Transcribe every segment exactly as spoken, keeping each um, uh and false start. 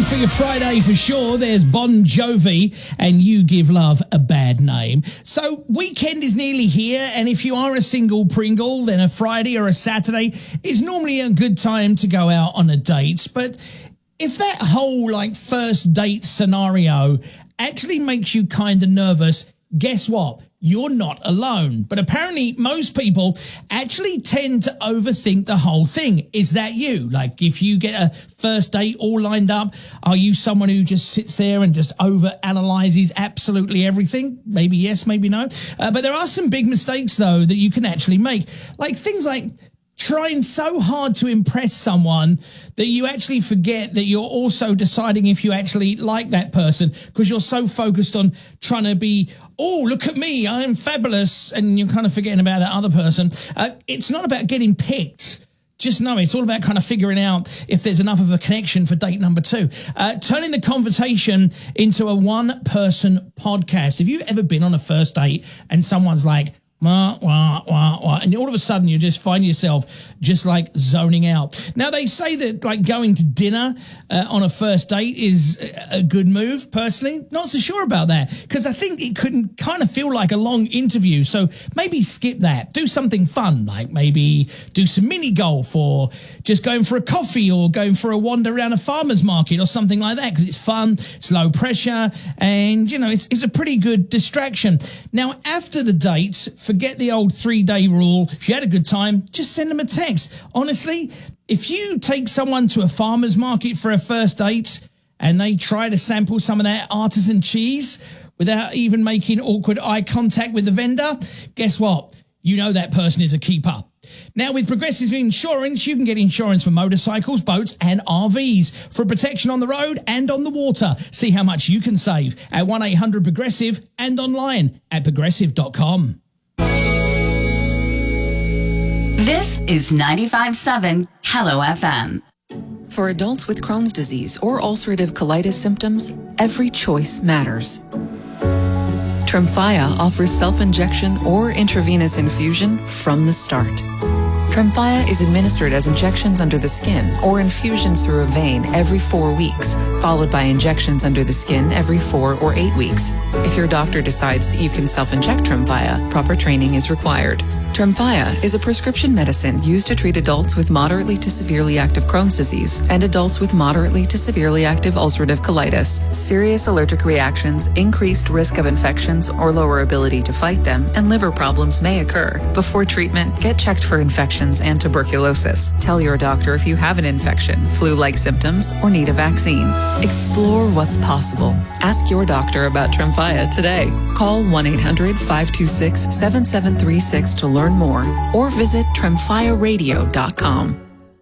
for your Friday for sure. There's Bon Jovi and You Give Love a Bad Name. So weekend is nearly here, and if you are a single Pringle, then a Friday or a Saturday is normally a good time to go out on a date. But if that whole like first date scenario actually makes you kind of nervous, guess what? You're not alone. But apparently most people actually tend to overthink the whole thing. Is that you? Like if you get a first date all lined up, are you someone who just sits there and just over-analyzes absolutely everything? Maybe yes, maybe no. Uh, but there are some big mistakes, though, that you can actually make. Like things like trying so hard to impress someone that you actually forget that you're also deciding if you actually like that person because you're so focused on trying to be, oh, look at me, I'm fabulous, and you're kind of forgetting about that other person. Uh, it's not about getting picked. Just know it's all about kind of figuring out if there's enough of a connection for date number two. Uh, turning the conversation into a one-person podcast. Have you ever been on a first date and someone's like, wah, wah, wah, wah, and all of a sudden you just find yourself just like zoning out? Now, they say that like going to dinner uh, on a first date is a good move. Personally, not so sure about that because I think it could kind of feel like a long interview. So maybe skip that. Do something fun, like maybe do some mini golf or just going for a coffee or going for a wander around a farmer's market or something like that because it's fun, it's low pressure, and, you know, it's, it's a pretty good distraction. Now, after the date, forget the old three-day rule. If you had a good time, just send them a text. Honestly, if you take someone to a farmer's market for a first date and they try to sample some of that artisan cheese without even making awkward eye contact with the vendor, guess what? You know that person is a keeper. Now, with Progressive Insurance, you can get insurance for motorcycles, boats, and R Vs for protection on the road and on the water. See how much you can save at one eight hundred progressive and online at progressive dot com. This is ninety-five point seven Hello F M. For adults with Crohn's disease or ulcerative colitis symptoms, every choice matters. Tremfya offers self-injection or intravenous infusion from the start. Tremfya is administered as injections under the skin or infusions through a vein every four weeks, followed by injections under the skin every four or eight weeks. If your doctor decides that you can self-inject Tremfya, proper training is required. Tremfya is a prescription medicine used to treat adults with moderately to severely active Crohn's disease and adults with moderately to severely active ulcerative colitis. Serious allergic reactions, increased risk of infections or lower ability to fight them, and liver problems may occur. Before treatment, get checked for infections and tuberculosis. Tell your doctor if you have an infection, flu-like symptoms, or need a vaccine. Explore what's possible. Ask your doctor about Tremfya today. Call one eight hundred five two six seven seven three six to learn more, or visit tremfya radio dot com.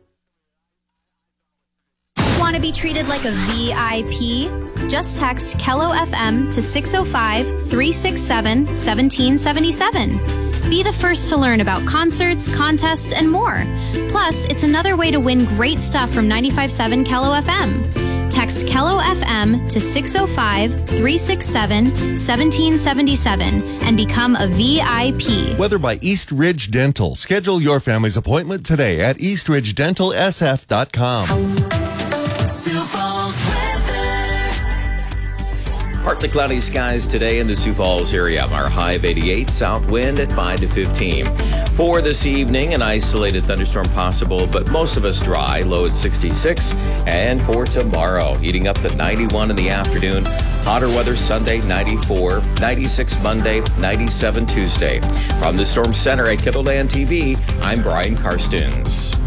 Want to be treated like a V I P? Just text Kello F M to six oh five, three six seven, one seven seven seven. Be the first to learn about concerts, contests, and more. Plus, it's another way to win great stuff from ninety-five point seven Kello F M. Text Kello F M to six oh five, three six seven, one seven seven seven and become a V I P. Weather by East Ridge Dental. Schedule your family's appointment today at east ridge dental s f dot com. Sioux Falls weather. Partly cloudy skies today in the Sioux Falls area. Our high of eighty-eight, south wind at five to fifteen. For this evening, an isolated thunderstorm possible, but most of us dry, low at sixty-six. And for tomorrow, heating up to ninety-one in the afternoon. Hotter weather Sunday, ninety-four, ninety-six Monday, ninety-seven Tuesday. From the Storm Center at Kibble Land T V, I'm Brian Karstens.